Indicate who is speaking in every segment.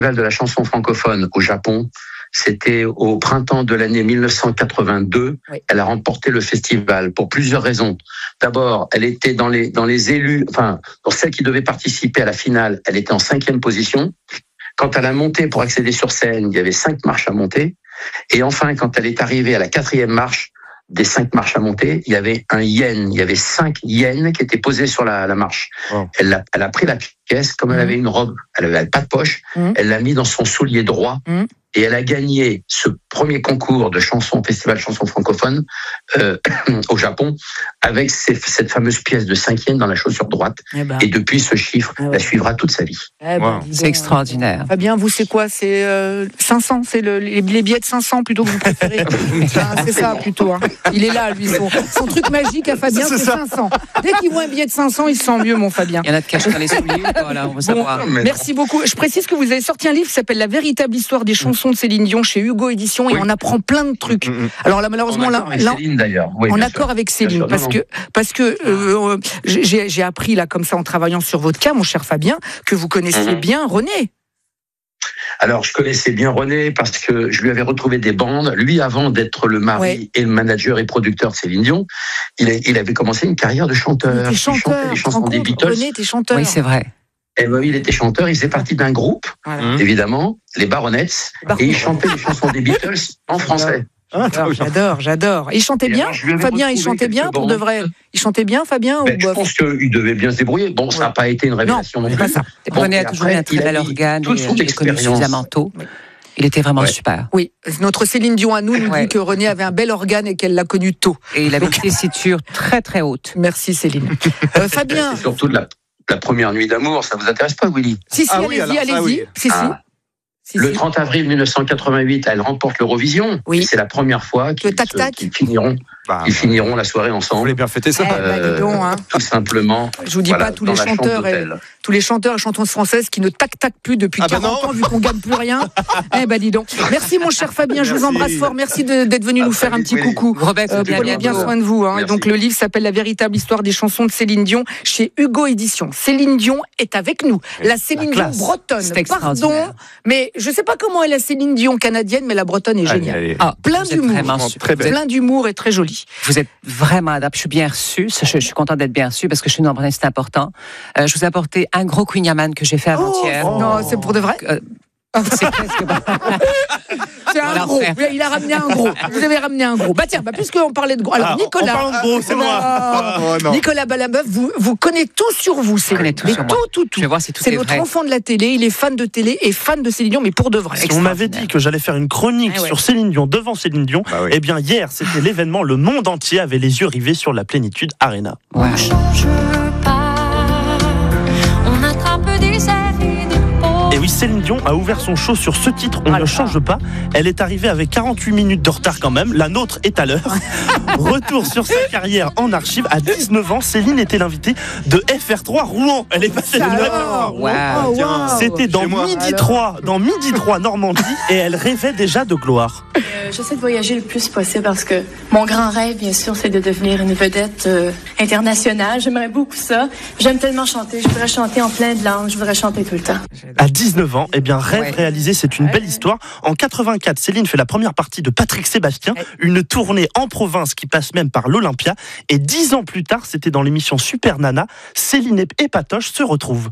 Speaker 1: de la chanson francophone au Japon. C'était au printemps de l'année 1982. Oui. Elle a remporté le festival pour plusieurs raisons. D'abord, elle était dans les élus, enfin, pour celles qui devaient participer à la finale, elle était en 5e position. Quand elle a monté pour accéder sur scène, il y avait 5 marches à monter. Et enfin, quand elle est arrivée à la 4e marche, des 5 marches à monter, il y avait un yen, il y avait 5 yens qui étaient posés sur la marche. Oh. Elle a pris la pièce, comme elle avait une robe, elle avait pas de poche, elle l'a mis dans son soulier droit, et elle a gagné ce premier concours de chansons, festival chanson francophone, au Japon, avec cette fameuse pièce de 5 yens dans la chaussure droite. Et depuis, ce chiffre la suivra toute sa vie.
Speaker 2: C'est extraordinaire.
Speaker 3: Fabien, vous, c'est quoi? C'est 500, c'est les billets de 500 plutôt que vous préférez. C'est ça, plutôt. Hein. Il est là, lui, son truc magique à Fabien, c'est 500. Dès qu'il voit un billet de 500, il se sent mieux, mon Fabien.
Speaker 2: Il y en a de cachés dans les souliers, voilà, on veut savoir.
Speaker 3: Merci beaucoup. Je précise que vous avez sorti un livre qui s'appelle La véritable histoire des chansons de Céline Dion chez Hugo Édition, et on apprend plein de trucs. Alors là, malheureusement,
Speaker 1: en accord avec Céline, d'ailleurs. Oui,
Speaker 3: en accord avec Céline, parce que j'ai appris là comme ça en travaillant sur votre cas, mon cher Fabien, que vous connaissiez bien René.
Speaker 1: Alors, je connaissais bien René parce que je lui avais retrouvé des bandes. Lui, avant d'être le mari et le manager et producteur de Céline Dion, il avait commencé une carrière de chanteur.
Speaker 3: Il chantait les chansons des Beatles. René était chanteur.
Speaker 2: Oui, c'est vrai.
Speaker 1: Et ben, il était chanteur, il faisait partie d'un groupe, évidemment, les Baronettes, et il chantait les chansons des Beatles en français.
Speaker 3: J'adore. Il chantait bien, Fabien, il chantait bien pour de vrai. Il chantait bien, Fabien,
Speaker 1: je pense qu'il devait bien se débrouiller. Bon, ça n'a pas été une révélation non plus.
Speaker 3: Pas ça.
Speaker 2: René a toujours eu un très bel organe, il est connu suffisamment tôt. Il était vraiment super.
Speaker 3: Oui, notre Céline Dion à nous dit que René avait un bel organe et qu'elle l'a connu tôt.
Speaker 2: Et il avait une tessiture très très haute.
Speaker 3: Merci Céline. Fabien.
Speaker 1: C'est surtout de la première nuit d'amour, ça vous intéresse pas, Willy?
Speaker 3: Si, allez-y.
Speaker 1: Le 30 avril 1988, elle remporte l'Eurovision. Oui. C'est la première fois qu'ils finiront la soirée ensemble. Vous
Speaker 4: voulez bien fêter ça?
Speaker 1: Tout simplement.
Speaker 3: Je vous dis pas tous les chanteurs et chanteuses françaises qui ne tac-tac plus depuis 40 ans vu qu'on gagne plus rien. Dis donc. Merci mon cher Fabien, je vous embrasse fort. Merci d'être venu nous faire un petit coucou. Prenez bien soin de vous. Donc le livre s'appelle La véritable histoire des chansons de Céline Dion chez Hugo Édition. Céline Dion est avec nous. La Céline Dion bretonne. Pardon, mais je sais pas comment est la Céline Dion canadienne, mais la bretonne est géniale. Plein d'humour. Plein d'humour et très jolie.
Speaker 2: Vous êtes vraiment adapté. Je suis bien reçue. Je suis contente d'être bien reçue parce que chez nous en Bretagne c'est important. Je vous ai apporté un gros Queen Yaman que j'ai fait avant-hier.
Speaker 3: Non, c'est pour de vrai.
Speaker 2: C'est presque.
Speaker 3: C'est un gros. Il a ramené un gros. Vous avez ramené un gros. Puisqu'on parlait de gros. Alors, Nicolas.
Speaker 4: En parlant de gros, c'est moi.
Speaker 3: Nicolas Ballabeuf, vous connaissez tout sur vous.
Speaker 2: Je connais tout sur moi.
Speaker 3: Tout.
Speaker 2: Je vais voir si tout
Speaker 3: c'est
Speaker 2: est
Speaker 3: votre
Speaker 2: vrai.
Speaker 3: enfant de la télé. Il est fan de télé et fan de Céline Dion, mais pour de vrai.
Speaker 4: Si on m'avait dit que j'allais faire une chronique sur Céline Dion devant Céline Dion, eh bien hier, c'était l'événement. Le monde entier avait les yeux rivés sur la Plénitude Arena.
Speaker 2: Ouais.
Speaker 5: On change pas, on attrape des ailes.
Speaker 4: Et oui, Céline Dion a ouvert son show sur ce titre, On ne change pas. Elle est arrivée avec 48 minutes de retard quand même. La nôtre est à l'heure. Retour sur sa carrière en archive. À 19 ans, Céline était l'invitée de FR3 Rouen. Elle est passée de
Speaker 2: Wow.
Speaker 4: C'était dans Midi 3 Normandie, et elle rêvait déjà de gloire.
Speaker 6: J'essaie de voyager le plus possible parce que mon grand rêve, bien sûr, c'est de devenir une vedette internationale. J'aimerais beaucoup ça. J'aime tellement chanter. Je voudrais chanter en plein de langues. Je voudrais chanter tout le temps.
Speaker 4: À 19 ans, rêve réalisé, c'est une belle histoire. En 84, Céline fait la première partie de Patrick Sébastien, une tournée en province qui passe même par l'Olympia. Et 10 ans plus tard, c'était dans l'émission Super Nana, Céline et Patoche se retrouvent.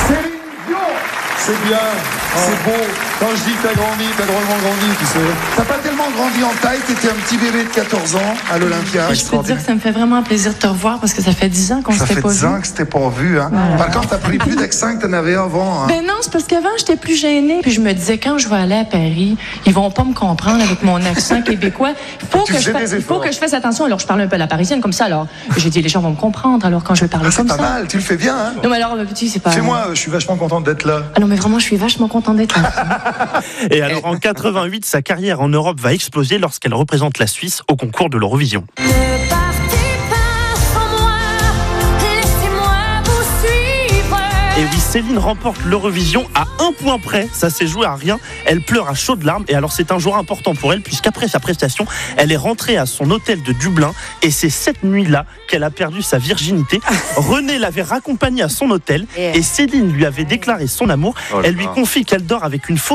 Speaker 7: C'est bien, c'est beau. Quand je dis que t'as drôlement grandi, tu sais. T'as pas tellement grandi en taille, t'étais un petit bébé de 14 ans à l'Olympia.
Speaker 6: Je peux te dire que ça me fait vraiment plaisir de te revoir parce que ça fait 10 ans qu'on s'était pas vu.
Speaker 7: Ça fait 10 ans que c'était pas vu, hein. Voilà. Par contre, t'as pris plus d'accent que t'en avais avant, hein.
Speaker 6: Ben non, c'est parce qu'avant, j'étais plus gênée. Puis je me disais, quand je vais aller à Paris, ils vont pas me comprendre avec mon accent québécois. Il faut que je fasse attention. Alors, je parle un peu à la parisienne comme ça. Alors, j'ai dit, les gens vont me comprendre. Alors, quand je vais parler comme ça.
Speaker 7: C'est pas mal, tu le fais bien, hein.
Speaker 6: Non, mais alors, le petit, c'est pas.
Speaker 7: Fais-moi, je suis vachement contente d'être là.
Speaker 6: Ah non, mais vraiment, je suis vachement contente d'être là.
Speaker 4: Et alors en 88, sa carrière en Europe va exploser lorsqu'elle représente la Suisse au concours de l'Eurovision.
Speaker 5: Ne partez pas sans moi, laissez-moi vous suivre.
Speaker 4: Et oui, Céline remporte l'Eurovision à 1 point près. Ça s'est joué à rien. Elle pleure à chaudes larmes. Et alors, c'est un jour important pour elle, puisqu'après sa prestation, elle est rentrée à son hôtel de Dublin. Et c'est cette nuit-là qu'elle a perdu sa virginité. René l'avait raccompagnée à son hôtel. Et Céline lui avait déclaré son amour. Elle lui confie qu'elle dort avec une fausse